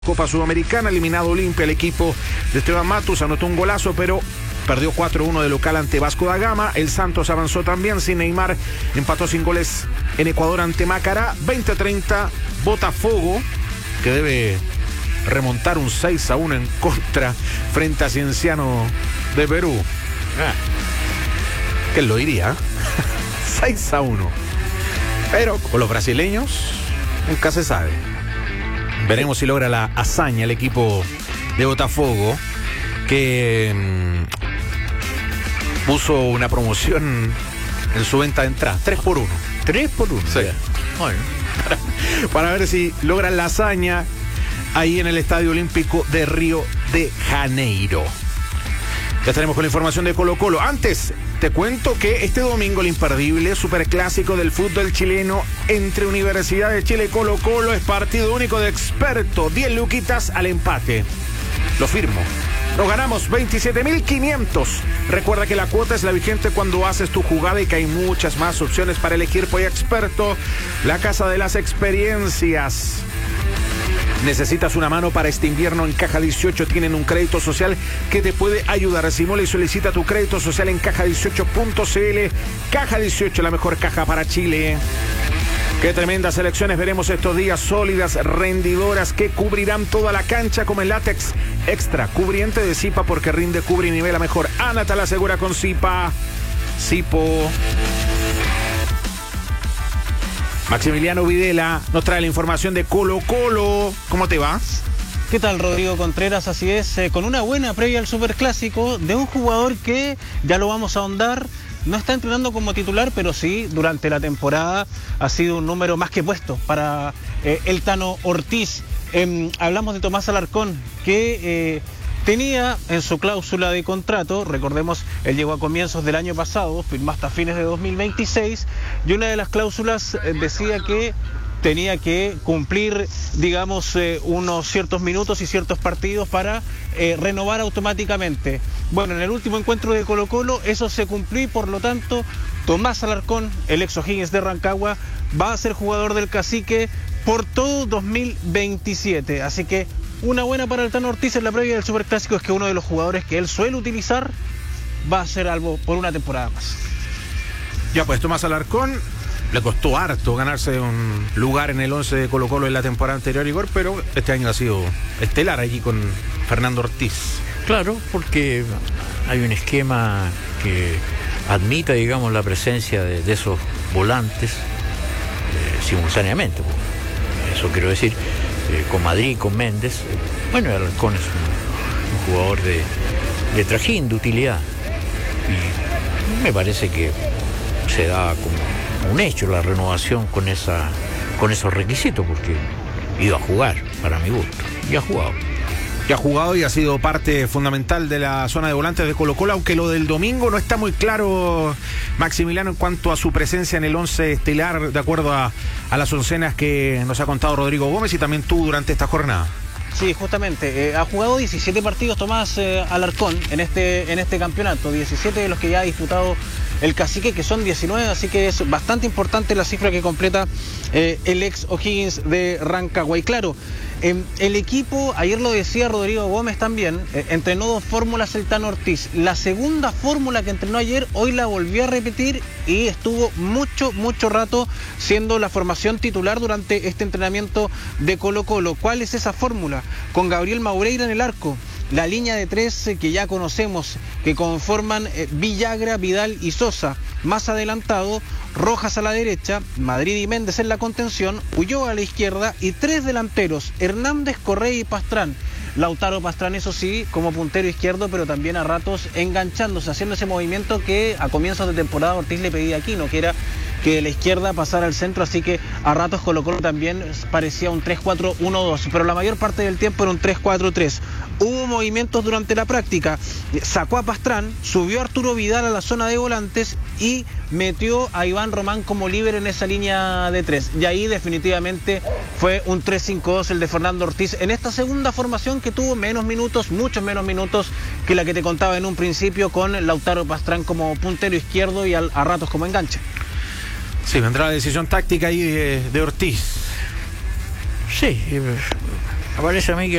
Copa Sudamericana, eliminado Olimpia, el equipo de Esteban Matus anotó un golazo, pero perdió 4-1 de local ante Vasco da Gama. El Santos avanzó también sin Neymar, empató sin goles en Ecuador ante Macará. 20-30, Botafogo, que debe remontar un 6-1 en contra frente a Cienciano de Perú. ¿Quién lo diría? 6-1. Pero con los brasileños nunca se sabe. Veremos si logra la hazaña el equipo de Botafogo, que puso una promoción en su venta de entrada. 3x1. 3x1. Sí. Bueno. Para ver si logran la hazaña ahí en el Estadio Olímpico de Río de Janeiro. Ya estaremos con la información de Colo-Colo. Antes, te cuento que este domingo el imperdible superclásico del fútbol chileno entre Universidad de Chile y Colo-Colo es partido único de experto. 10 luquitas al empate. Lo firmo. Nos ganamos 27.500. Recuerda que la cuota es la vigente cuando haces tu jugada y que hay muchas más opciones para elegir Polla Experto, la casa de las experiencias. ¿Necesitas una mano para este invierno? En Caja 18 tienen un crédito social que te puede ayudar. Simula y solicita tu crédito social en caja18.cl. Caja 18, la mejor caja para Chile. Qué tremendas selecciones veremos estos días, sólidas, rendidoras, que cubrirán toda la cancha como el látex extra, cubriente de Zipa, porque rinde, cubre y nivela mejor. Ana te la asegura con Zipa. Zipo. Maximiliano Videla nos trae la información de Colo-Colo. ¿Cómo te va? ¿Qué tal, Rodrigo Contreras? Así es, con una buena previa al Superclásico de un jugador que, ya lo vamos a ahondar, no está entrenando como titular, pero sí, durante la temporada ha sido un número más que puesto para el Tano Ortiz. Hablamos de Tomás Alarcón, que tenía en su cláusula de contrato, recordemos, él llegó a comienzos del año pasado, firmó hasta fines de 2026, y una de las cláusulas decía que tenía que cumplir, digamos, unos ciertos minutos y ciertos partidos para renovar automáticamente. Bueno, en el último encuentro de Colo-Colo eso se cumplió y por lo tanto Tomás Alarcón, el ex O'Higgins de Rancagua, va a ser jugador del Cacique por todo 2027. Así que una buena para el Tano Ortiz en la previa del Superclásico es que uno de los jugadores que él suele utilizar va a ser algo por una temporada más. Ya pues, Tomás Alarcón le costó harto ganarse un lugar en el 11 de Colo-Colo en la temporada anterior, Igor, pero este año ha sido estelar allí con Fernando Ortiz. Claro, porque hay un esquema que admita, digamos, la presencia de esos volantes simultáneamente. Eso quiero decir, con Madrid, con Méndez. Bueno, Alarcón es un jugador de trajín, de utilidad. Y me parece que se da como un hecho la renovación con esos requisitos, porque iba a jugar, para mi gusto, y ha jugado. Y ha jugado y ha sido parte fundamental de la zona de volantes de Colo-Colo, aunque lo del domingo no está muy claro, Maximiliano, en cuanto a su presencia en el 11 estelar, de acuerdo a las oncenas que nos ha contado Rodrigo Gómez y también tú durante esta jornada. Sí, justamente, ha jugado 17 partidos Tomás Alarcón en este campeonato, 17 de los que ya ha disputado el Cacique, que son 19, así que es bastante importante la cifra que completa el ex O'Higgins de Rancagua. Y claro, el equipo, ayer lo decía Rodrigo Gómez también, entrenó 2 fórmulas el Tano Ortiz. La segunda fórmula que entrenó ayer, hoy la volvió a repetir y estuvo mucho rato siendo la formación titular durante este entrenamiento de Colo-Colo. ¿Cuál es esa fórmula? Con Gabriel Maureira en el arco. La línea de 3 que ya conocemos, que conforman Villagra, Vidal y Sosa. Más adelantado, Rojas a la derecha, Madrid y Méndez en la contención, Ulloa a la izquierda y 3 delanteros, Hernández, Correa y Pastrán. Lautaro Pastrán, eso sí, como puntero izquierdo, pero también a ratos enganchándose, haciendo ese movimiento que a comienzos de temporada Ortiz le pedía a Aquino, que era que de la izquierda pasara al centro, así que a ratos Colo-Colo también parecía un 3-4-1-2, pero la mayor parte del tiempo era un 3-4-3. Hubo movimientos durante la práctica, sacó a Pastrán, subió a Arturo Vidal a la zona de volantes y metió a Iván Román como líder en esa línea de 3. Y ahí definitivamente fue un 3-5-2 el de Fernando Ortiz en esta segunda formación, que tuvo menos minutos, muchos menos minutos que la que te contaba en un principio, con Lautaro Pastrán como puntero izquierdo y a ratos como enganche. Sí, vendrá la decisión táctica ahí de Ortiz. Sí, Me parece a mí que